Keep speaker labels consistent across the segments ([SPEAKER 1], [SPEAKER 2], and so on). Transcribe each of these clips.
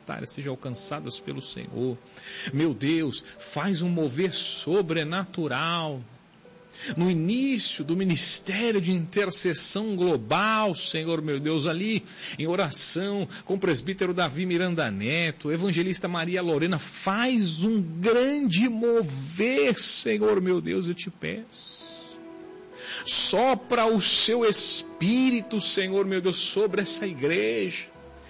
[SPEAKER 1] batalhas sejam alcançadas pelo Senhor. Meu Deus, faz um mover sobrenatural no início do ministério de intercessão global, Senhor meu Deus, ali em oração com o presbítero Davi Miranda Neto, evangelista Maria Lorena, faz um grande mover, Senhor meu Deus, eu te peço. Sopra o seu Espírito, Senhor meu Deus, sobre essa igreja.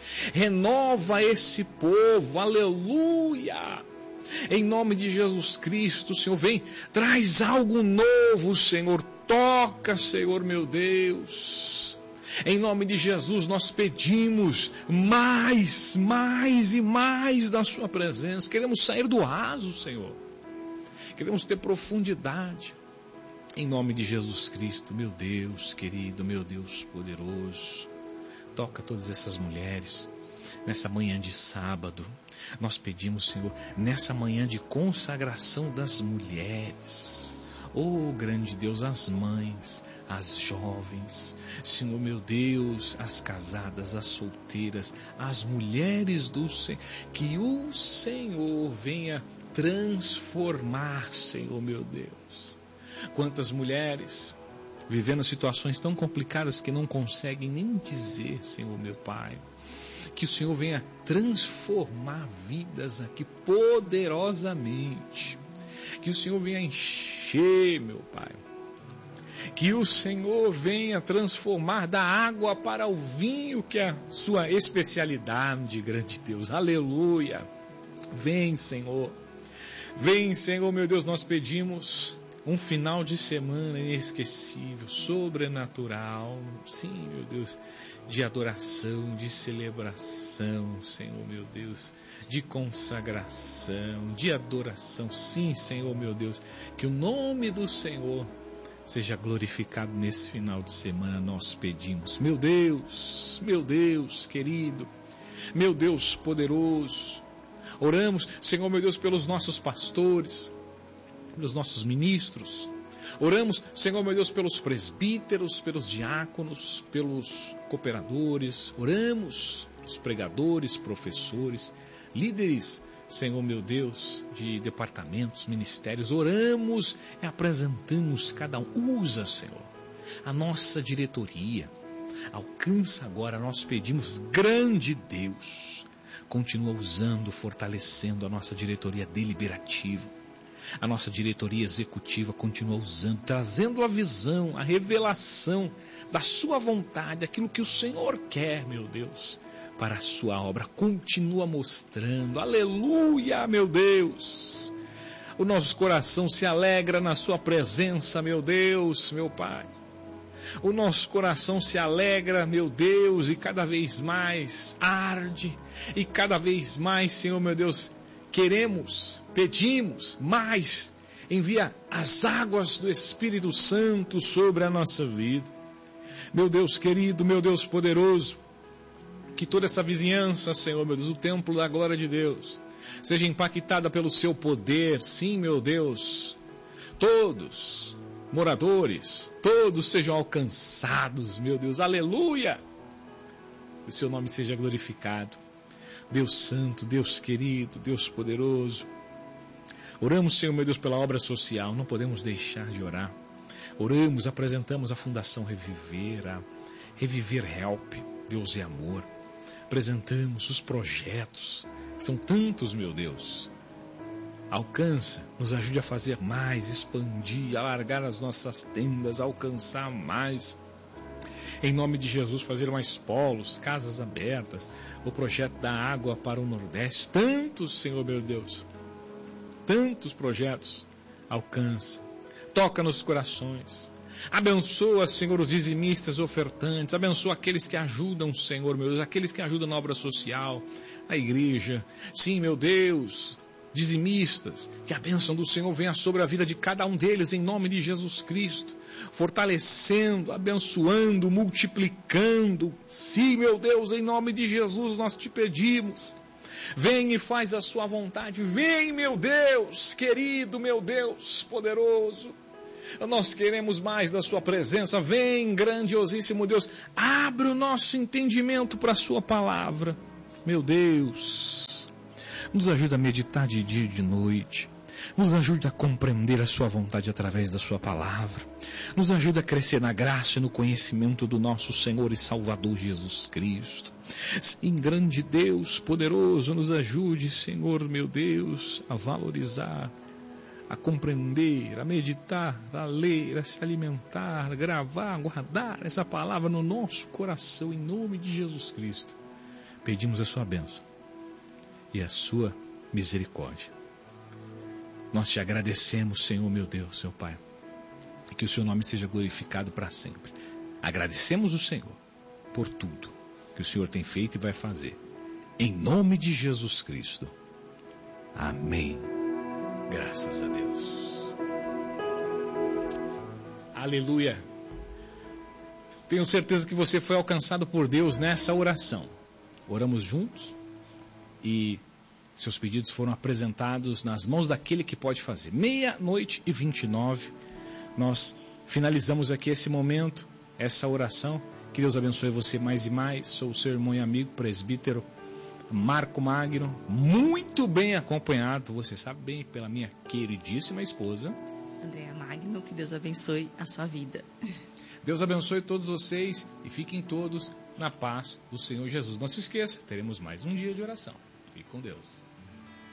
[SPEAKER 1] Renova esse povo, aleluia. Em nome de Jesus Cristo, Senhor, vem, traz algo novo, Senhor, toca, Senhor meu Deus. Em nome de Jesus nós pedimos mais e mais da sua presença. Queremos sair do raso, Senhor. Queremos ter profundidade. Em nome de Jesus Cristo, meu Deus querido, meu Deus poderoso, toca todas essas mulheres. Nessa manhã de sábado, nós pedimos, Senhor, nessa manhã de consagração das mulheres, oh grande Deus, as mães, as jovens, Senhor meu Deus, as casadas, as solteiras, as mulheres do Senhor, que o Senhor venha transformar, Senhor meu Deus. Quantas mulheres vivendo situações tão complicadas que não conseguem nem dizer, Senhor meu Pai. Que o Senhor venha transformar vidas aqui poderosamente. Que o Senhor venha encher, meu Pai. Que o Senhor venha transformar da água para o vinho, que é a sua especialidade, grande Deus. Aleluia. Vem, Senhor. Vem, Senhor, meu Deus, nós pedimos um final de semana inesquecível, sobrenatural, sim, meu Deus, de adoração, de celebração, Senhor, meu Deus, de consagração, de adoração, sim, Senhor, meu Deus, que o nome do Senhor seja glorificado nesse final de semana, nós pedimos, meu Deus querido, meu Deus poderoso, oramos, Senhor, meu Deus, pelos nossos pastores, pelos nossos ministros, oramos, Senhor meu Deus, pelos presbíteros, pelos diáconos, pelos cooperadores, oramos pelos pregadores, professores, líderes, Senhor meu Deus, de departamentos, ministérios, oramos e apresentamos cada um, usa, Senhor, a nossa diretoria, alcança agora, nós pedimos, grande Deus, continua usando, fortalecendo a nossa diretoria deliberativa, a nossa diretoria executiva continua usando, trazendo a visão, a revelação da sua vontade, aquilo que o Senhor quer, meu Deus, para a sua obra. Continua mostrando, aleluia, meu Deus. O nosso coração se alegra na sua presença, meu Deus, meu Pai. O nosso coração se alegra, meu Deus, e cada vez mais arde, e cada vez mais, Senhor, meu Deus, queremos, pedimos mais, envia as águas do Espírito Santo sobre a nossa vida. Meu Deus querido, meu Deus poderoso, que toda essa vizinhança, Senhor, meu Deus, o templo da glória de Deus, seja impactada pelo seu poder, sim, meu Deus, todos, moradores, todos sejam alcançados, meu Deus, aleluia, que o seu nome seja glorificado. Deus santo, Deus querido, Deus poderoso, oramos, Senhor meu Deus, pela obra social, não podemos deixar de orar, oramos, apresentamos a Fundação Reviver, a Reviver Help, Deus é amor, apresentamos os projetos, são tantos, meu Deus, alcança, nos ajude a fazer mais, expandir, alargar as nossas tendas, alcançar mais, em nome de Jesus, fazer mais polos, casas abertas, o projeto da água para o Nordeste, tantos, Senhor meu Deus, tantos projetos, alcança, toca nos corações, abençoa, Senhor, os dizimistas ofertantes, abençoa aqueles que ajudam, Senhor meu Deus, aqueles que ajudam na obra social, na igreja, sim, meu Deus, dizimistas, que a bênção do Senhor venha sobre a vida de cada um deles, em nome de Jesus Cristo, fortalecendo, abençoando, multiplicando, sim, meu Deus, em nome de Jesus nós te pedimos, vem e faz a sua vontade, vem, meu Deus, querido, meu Deus, poderoso, nós queremos mais da sua presença, vem, grandiosíssimo Deus, abre o nosso entendimento para a sua palavra, meu Deus, Nos ajuda a meditar de dia e de noite. Nos ajuda a compreender a sua vontade através da sua palavra. Nos ajuda a crescer na graça e no conhecimento do nosso Senhor e Salvador Jesus Cristo. Sim, grande Deus, poderoso, nos ajude, Senhor, meu Deus, a valorizar, a compreender, a meditar, a ler, a se alimentar, a gravar, a guardar essa palavra no nosso coração, em nome de Jesus Cristo. Pedimos a sua bênção e a sua misericórdia. Nós te agradecemos, Senhor, meu Deus, seu Pai, e que o seu nome seja glorificado para sempre. Agradecemos o Senhor por tudo que o Senhor tem feito e vai fazer. Em nome de Jesus Cristo. Amém. Graças a Deus. Aleluia. Tenho certeza que você foi alcançado por Deus nessa oração. Oramos juntos e seus pedidos foram apresentados nas mãos daquele que pode fazer. 00:29, nós finalizamos aqui esse momento, essa oração. Que Deus abençoe você mais e mais. Sou o seu irmão e amigo, presbítero Marco Magno, muito bem acompanhado, você sabe bem, pela minha queridíssima esposa
[SPEAKER 2] Andréa Magno. Que Deus abençoe a sua vida.
[SPEAKER 1] Deus abençoe todos vocês e fiquem todos na paz do Senhor Jesus. Não se esqueça, teremos mais um dia de oração. Fique com Deus.